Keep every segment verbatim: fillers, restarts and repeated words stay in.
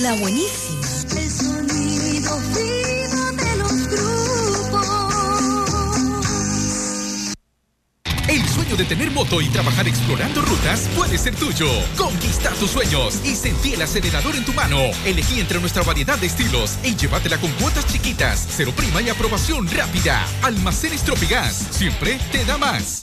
la buenísima. El sonido fino de los grupos. El sueño de tener moto y trabajar explorando rutas puede ser tuyo. Conquista tus sueños y sentí el acelerador en tu mano. Elegí entre nuestra variedad de estilos y llévatela con cuotas chiquitas, cero prima y aprobación rápida. Almacenes Tropigas, siempre te da más.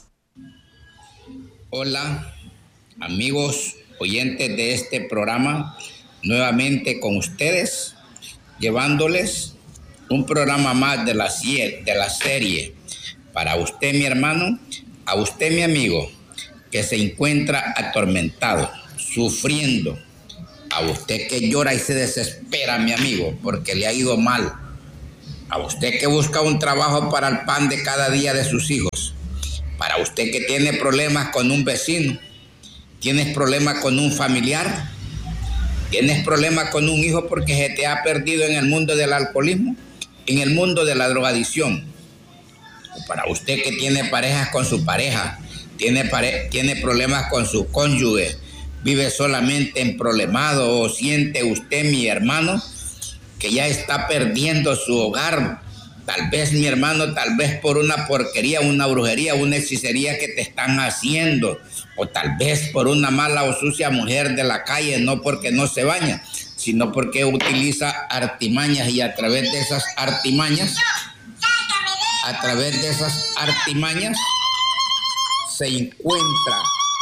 Hola, amigos oyentes de este programa, nuevamente con ustedes, llevándoles un programa más de la, de la serie para usted, mi hermano, a usted, mi amigo, que se encuentra atormentado, sufriendo, a usted que llora y se desespera, mi amigo, porque le ha ido mal, a usted que busca un trabajo para el pan de cada día de sus hijos, para usted que tiene problemas con un vecino, tienes problemas con un familiar, tienes problemas con un hijo porque se te ha perdido en el mundo del alcoholismo, en el mundo de la drogadicción. Para usted que tiene parejas con su pareja, tiene, pare- tiene problemas con su cónyuge, vive solamente en problemado, o siente usted, mi hermano, que ya está perdiendo su hogar. Tal vez, mi hermano, tal vez por una porquería, una brujería, una hechicería que te están haciendo, o tal vez por una mala o sucia mujer de la calle, no porque no se baña, sino porque utiliza artimañas, y a través de esas artimañas, a través de esas artimañas, se encuentra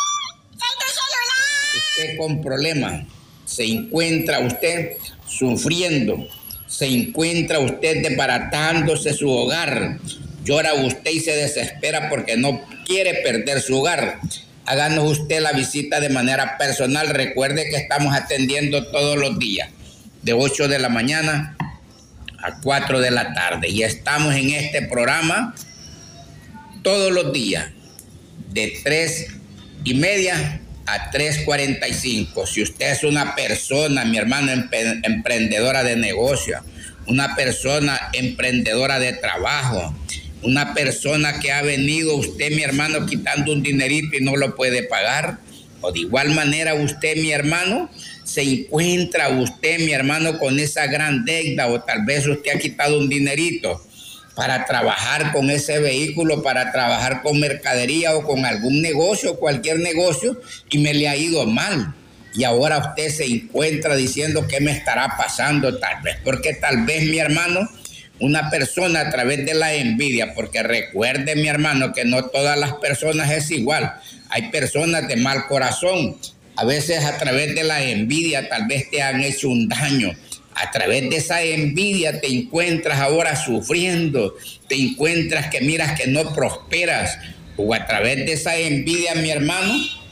usted con problemas, se encuentra usted sufriendo, se encuentra usted desbaratándose su hogar, llora usted y se desespera porque no quiere perder su hogar. Háganos usted la visita de manera personal. Recuerde que estamos atendiendo todos los días, de ocho de la mañana a cuatro de la tarde. Y estamos en este programa todos los días, de tres y media a tres cuarenta y cinco. Si usted es una persona, mi hermano, empe- emprendedora de negocio, una persona emprendedora de trabajo, una persona que ha venido usted, mi hermano, quitando un dinerito y no lo puede pagar, o de igual manera usted, mi hermano, se encuentra usted, mi hermano, con esa gran deuda, o tal vez usted ha quitado un dinerito para trabajar con ese vehículo, para trabajar con mercadería o con algún negocio, cualquier negocio, y me le ha ido mal. Y ahora usted se encuentra diciendo qué me estará pasando, tal vez, porque tal vez, mi hermano, una persona a través de la envidia, porque recuerde, mi hermano, que no todas las personas es igual. Hay personas de mal corazón. A veces a través de la envidia tal vez te han hecho un daño. A través de esa envidia te encuentras ahora sufriendo, te encuentras que miras que no prosperas, o a través de esa envidia, mi hermano,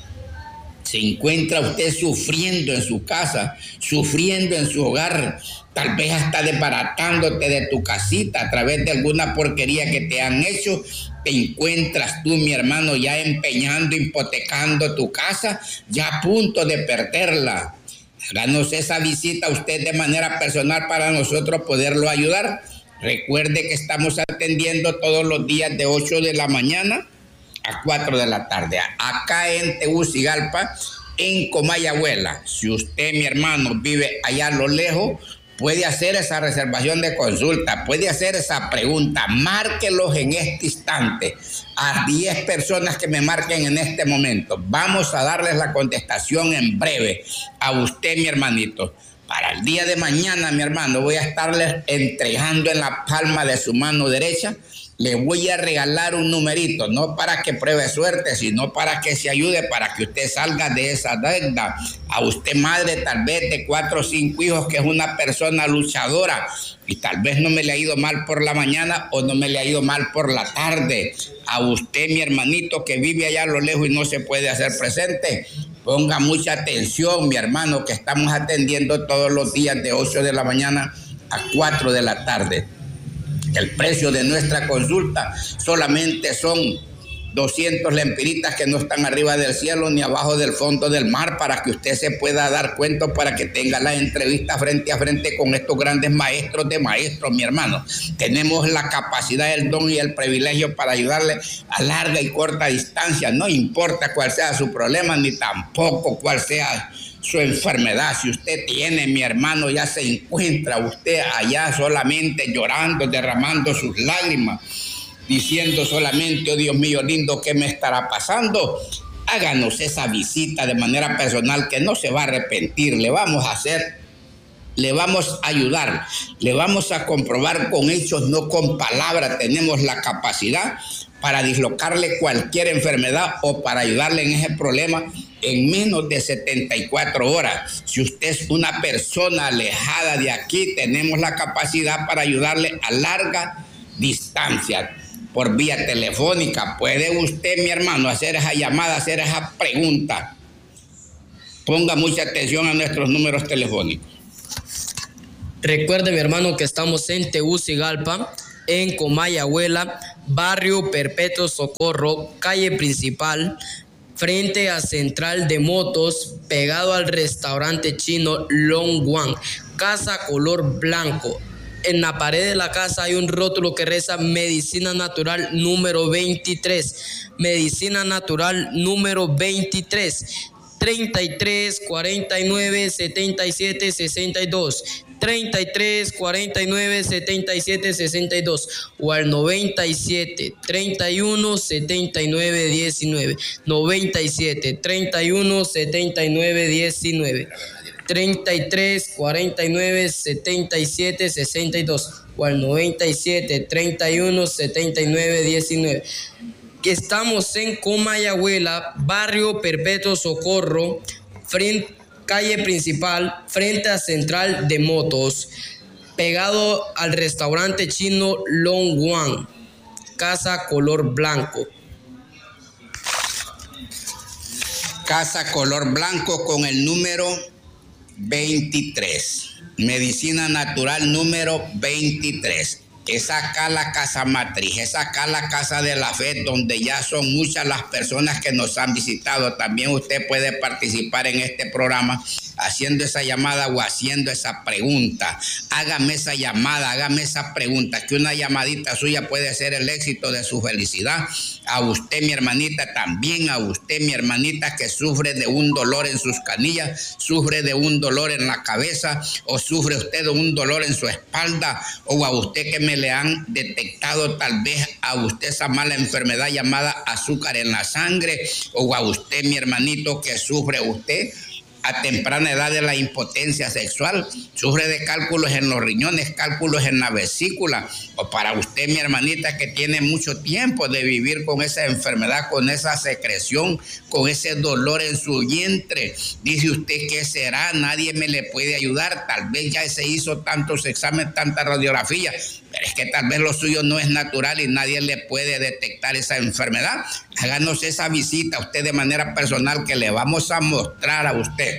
se encuentra usted sufriendo en su casa, sufriendo en su hogar, tal vez hasta desbaratándote de tu casita a través de alguna porquería que te han hecho. Te encuentras tú, mi hermano, ya empeñando, hipotecando tu casa, ya a punto de perderla. Háganos esa visita a usted de manera personal para nosotros poderlo ayudar. Recuerde que estamos atendiendo todos los días de ocho de la mañana a cuatro de la tarde, acá en Tegucigalpa, en Comayagüela. Si usted, mi hermano, vive allá a lo lejos, puede hacer esa reservación de consulta, puede hacer esa pregunta. Márquelos en este instante a diez personas que me marquen en este momento. Vamos a darles la contestación en breve a usted, mi hermanito. Para el día de mañana, mi hermano, voy a estarles entregando en la palma de su mano derecha. Le voy a regalar un numerito, no para que pruebe suerte, sino para que se ayude, para que usted salga de esa deuda. A usted, madre, tal vez de cuatro o cinco hijos, que es una persona luchadora, y tal vez no me le ha ido mal por la mañana o no me le ha ido mal por la tarde. A usted, mi hermanito, que vive allá a lo lejos y no se puede hacer presente, ponga mucha atención, mi hermano, que estamos atendiendo todos los días de ocho de la mañana a cuatro de la tarde. El precio de nuestra consulta solamente son doscientos lempiritas que no están arriba del cielo ni abajo del fondo del mar, para que usted se pueda dar cuenta, para que tenga la entrevista frente a frente con estos grandes maestros de maestros, mi hermano. Tenemos la capacidad, el don y el privilegio para ayudarle a larga y corta distancia. No importa cuál sea su problema, ni tampoco cuál sea su enfermedad. Si usted tiene, mi hermano, ya se encuentra usted allá solamente llorando, derramando sus lágrimas, diciendo solamente, oh Dios mío lindo, ¿qué me estará pasando? Háganos esa visita de manera personal, que no se va a arrepentir. Le vamos a hacer, le vamos a ayudar, le vamos a comprobar con hechos, no con palabras. Tenemos la capacidad para dislocarle cualquier enfermedad o para ayudarle en ese problema en menos de setenta y cuatro horas. Si usted es una persona alejada de aquí, tenemos la capacidad para ayudarle a larga distancia. Por vía telefónica, puede usted, mi hermano, hacer esa llamada, hacer esa pregunta. Ponga mucha atención a nuestros números telefónicos. Recuerde, mi hermano, que estamos en Tegucigalpa, en Comayagüela, barrio Perpetuo Socorro, calle principal, frente a Central de Motos, pegado al restaurante chino Long Wang, casa color blanco. En la pared de la casa hay un rótulo que reza Medicina Natural número veintitrés. Medicina Natural número veintitrés. treinta y tres, cuarenta y nueve, setenta y siete, sesenta y dos. treinta y tres, cuarenta y nueve, setenta y siete, sesenta y dos. O al noventa y siete, treinta y uno, setenta y nueve, diecinueve. noventa y siete, treinta y uno, setenta y nueve, diecinueve. treinta y tres, cuarenta y nueve, setenta y siete, sesenta y dos, o al noventa y siete, treinta y uno, setenta y nueve, diecinueve. Estamos en Comayagüela, barrio Perpetuo Socorro, frente, calle principal, frente a Central de Motos, pegado al restaurante chino Long Wang, casa color blanco. Casa color blanco con el número veintitrés. Medicina Natural número veintitrés. Es acá la casa matriz, es acá la casa de la fe, donde ya son muchas las personas que nos han visitado. También usted puede participar en este programa haciendo esa llamada o haciendo esa pregunta. Hágame esa llamada, hágame esa pregunta, que una llamadita suya puede ser el éxito de su felicidad. A usted, mi hermanita, también a usted, mi hermanita, que sufre de un dolor en sus canillas, sufre de un dolor en la cabeza, o sufre usted de un dolor en su espalda, o a usted que me le han detectado tal vez a usted esa mala enfermedad llamada azúcar en la sangre, o a usted, mi hermanito, que sufre usted a temprana edad de la impotencia sexual, sufre de cálculos en los riñones, cálculos en la vesícula, o para usted, mi hermanita, que tiene mucho tiempo de vivir con esa enfermedad, con esa secreción, con ese dolor en su vientre. Dice usted, ¿qué será? Nadie me le puede ayudar. Tal vez ya se hizo tantos exámenes, tanta radiografía, pero es que tal vez lo suyo no es natural y nadie le puede detectar esa enfermedad. Háganos esa visita a usted de manera personal, que le vamos a mostrar a usted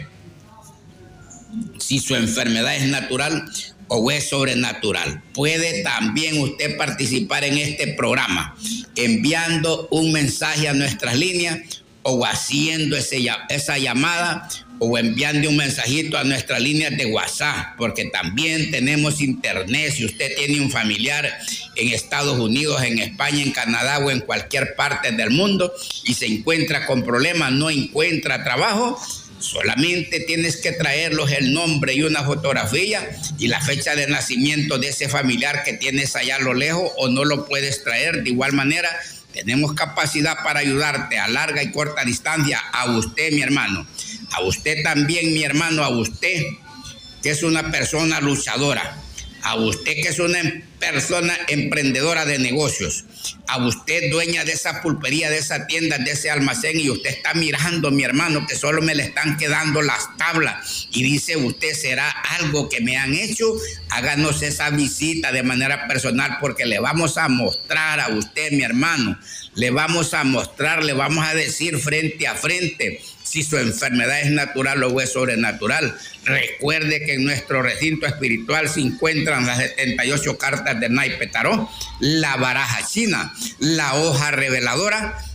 si su enfermedad es natural o es sobrenatural. Puede también usted participar en este programa enviando un mensaje a nuestras líneas, o haciendo ese, esa llamada, o enviando un mensajito a nuestras líneas de WhatsApp, porque también tenemos internet. Si usted tiene un familiar en Estados Unidos, en España, en Canadá o en cualquier parte del mundo y se encuentra con problemas, no encuentra trabajo, solamente tienes que traerlos el nombre y una fotografía y la fecha de nacimiento de ese familiar que tienes allá a lo lejos, o no lo puedes traer. De igual manera, tenemos capacidad para ayudarte a larga y corta distancia. A usted, mi hermano, a usted también, mi hermano, a usted que es una persona luchadora, a usted que es una persona emprendedora de negocios, a usted dueña de esa pulpería, de esa tienda, de ese almacén, y usted está mirando, mi hermano, que solo me le están quedando las tablas, y dice usted, ¿será algo que me han hecho? Háganos esa visita de manera personal, porque le vamos a mostrar a usted, mi hermano, le vamos a mostrar, le vamos a decir frente a frente si su enfermedad es natural o es sobrenatural. Recuerde que en nuestro recinto espiritual se encuentran las setenta y ocho cartas de naipe tarot, la baraja china, la hoja reveladora,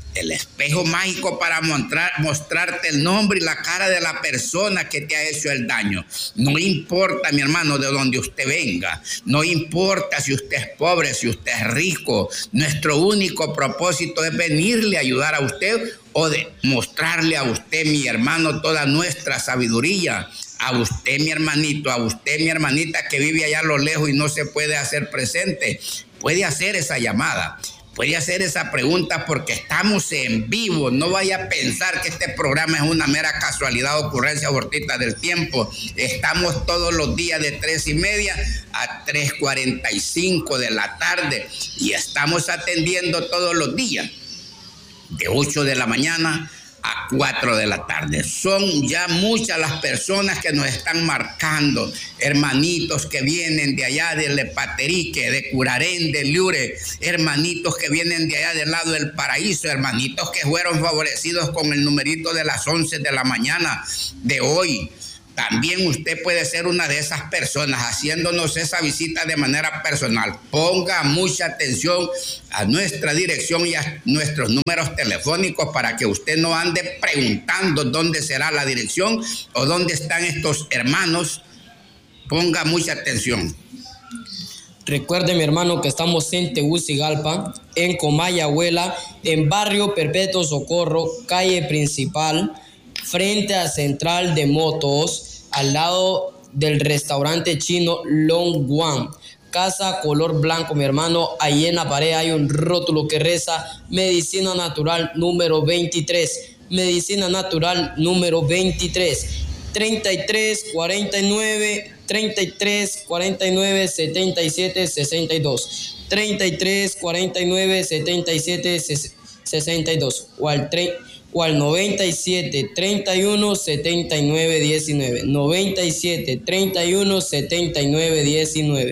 el espejo mágico para mostrar, mostrarte el nombre y la cara de la persona que te ha hecho el daño. No importa, mi hermano, de dónde usted venga. No importa si usted es pobre, si usted es rico. Nuestro único propósito es venirle a ayudar a usted o de mostrarle a usted, mi hermano, toda nuestra sabiduría. A usted, mi hermanito, a usted, mi hermanita que vive allá a lo lejos y no se puede hacer presente. Puede hacer esa llamada. Puede hacer esa pregunta porque estamos en vivo. No vaya a pensar que este programa es una mera casualidad, ocurrencia abortita del tiempo. Estamos todos los días de tres y media a tres cuarenta y cinco de la tarde y estamos atendiendo todos los días de ocho de la mañana a cuatro de la tarde. Son ya muchas las personas que nos están marcando, hermanitos que vienen de allá de Lepaterique, de Curarén, de Liure, hermanitos que vienen de allá del lado del Paraíso, hermanitos que fueron favorecidos con el numerito de las once de la mañana de hoy. También usted puede ser una de esas personas haciéndonos esa visita de manera personal. Ponga mucha atención a nuestra dirección y a nuestros números telefónicos para que usted no ande preguntando dónde será la dirección o dónde están estos hermanos. Ponga mucha atención. Recuerde, mi hermano, que estamos en Tegucigalpa, en Comayagüela, en Barrio Perpetuo Socorro, calle principal, frente a Central de Motos, al lado del restaurante chino Long Guan. Casa color blanco, mi hermano. Ahí en la pared hay un rótulo que reza Medicina Natural número veintitrés. Medicina Natural número veintitrés. treinta y tres, cuarenta y nueve, treinta y tres, cuarenta y nueve, setenta y siete, sesenta y dos. treinta y tres, cuarenta y nueve, setenta y siete, sesenta y dos. O al tre- o al noventa y siete, treinta y uno, setenta y nueve, diecinueve. noventa y siete, treinta y uno, setenta y nueve, diecinueve.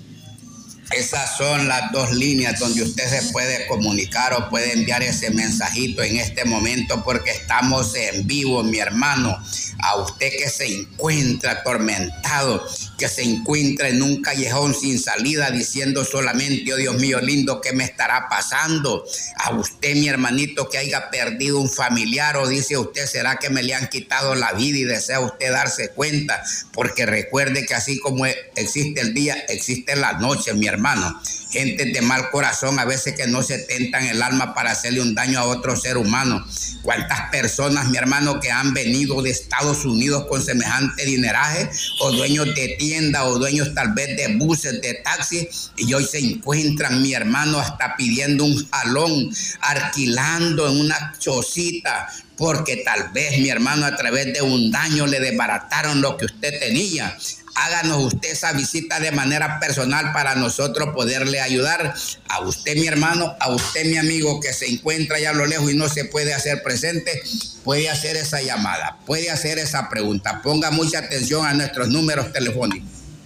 Esas son las dos líneas donde usted se puede comunicar o puede enviar ese mensajito en este momento porque estamos en vivo, mi hermano. A usted que se encuentra atormentado, que se encuentra en un callejón sin salida diciendo solamente, oh Dios mío lindo, ¿qué me estará pasando? A usted, mi hermanito, que haya perdido un familiar o dice usted, ¿será que me le han quitado la vida? Y desea usted darse cuenta, porque recuerde que así como existe el día, existe la noche, mi hermano. Hermano, gente de mal corazón a veces que no se tentan el alma para hacerle un daño a otro ser humano. ¿Cuántas personas, mi hermano, que han venido de Estados Unidos con semejante dineraje, o dueños de tienda, o dueños tal vez de buses, de taxis, y hoy se encuentran, mi hermano, hasta pidiendo un jalón, alquilando en una chocita, porque tal vez, mi hermano, a través de un daño le desbarataron lo que usted tenía? Háganos usted esa visita de manera personal para nosotros poderle ayudar a usted, mi hermano, a usted, mi amigo, que se encuentra allá a lo lejos y no se puede hacer presente. Puede hacer esa llamada, puede hacer esa pregunta. Ponga mucha atención a nuestros números telefónicos.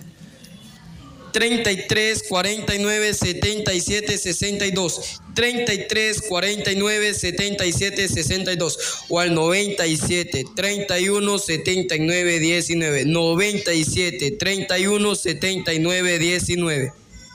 treinta y tres, cuarenta y nueve, setenta y siete, sesenta y dos. treinta y tres, cuarenta y nueve, setenta y siete, sesenta y dos. O al noventa y siete, treinta y uno, setenta y nueve, diecinueve. noventa y siete, treinta y uno, setenta y nueve, diecinueve.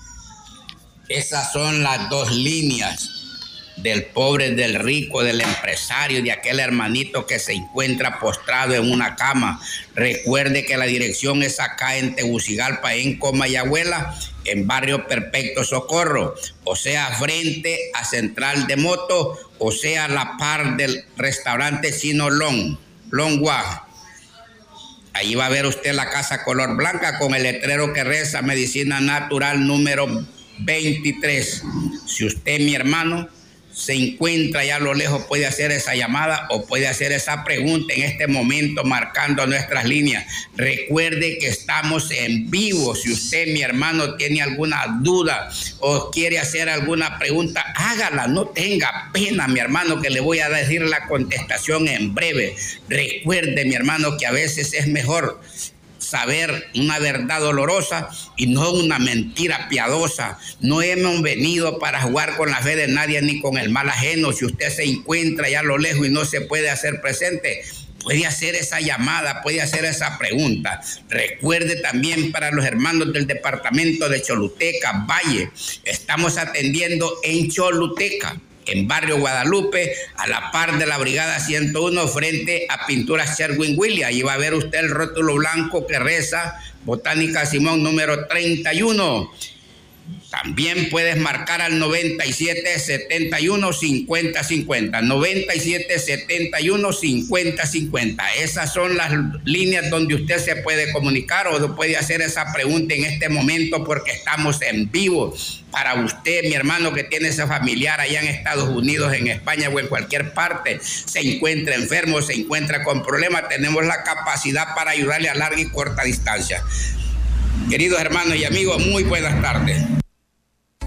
Esas son las dos líneas del pobre, del rico, del empresario, de aquel hermanito que se encuentra postrado en una cama. Recuerde que la dirección es acá en Tegucigalpa, en Comayagüela, en Barrio Perpetuo Socorro, o sea, frente a Central de Moto, o sea, a la par del restaurante chino Long, Long Guan. Ahí va a ver usted la casa color blanca con el letrero que reza Medicina Natural número veintitrés. Si usted, mi hermano, se encuentra allá a lo lejos, puede hacer esa llamada o puede hacer esa pregunta en este momento marcando nuestras líneas. Recuerde que estamos en vivo. Si usted, mi hermano, tiene alguna duda o quiere hacer alguna pregunta, hágala, no tenga pena, mi hermano, que le voy a decir la contestación en breve. Recuerde, mi hermano, que a veces es mejor saber una verdad dolorosa y no una mentira piadosa. No hemos venido para jugar con la fe de nadie ni con el mal ajeno. Si usted se encuentra allá a lo lejos y no se puede hacer presente, puede hacer esa llamada, puede hacer esa pregunta. Recuerde también para los hermanos del departamento de Choluteca, Valle, estamos atendiendo en Choluteca, en Barrio Guadalupe, a la par de la Brigada ciento uno, frente a Pinturas Sherwin Williams. Ahí va a ver usted el rótulo blanco que reza Botánica Simón número treinta y uno. También puedes marcar al noventa y siete, setenta y uno, cincuenta, cincuenta. noventa y siete, setenta y uno, cincuenta, cincuenta. Esas son las líneas donde usted se puede comunicar o puede hacer esa pregunta en este momento, porque estamos en vivo. Para usted, mi hermano, que tiene ese familiar allá en Estados Unidos, en España o en cualquier parte, se encuentra enfermo, se encuentra con problemas, tenemos la capacidad para ayudarle a larga y corta distancia. Queridos hermanos y amigos, muy buenas tardes.